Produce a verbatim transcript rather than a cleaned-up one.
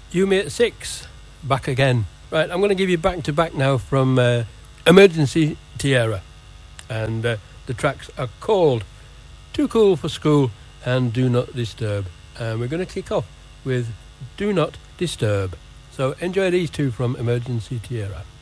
You Me at Six, back again. Right, I'm going to give you back to back now from uh, Emergency Tierra. And uh, the tracks are called Too Cool for School and Do Not Disturb. And we're going to kick off with Do Not Disturb. So enjoy these two from Emergency Tierra.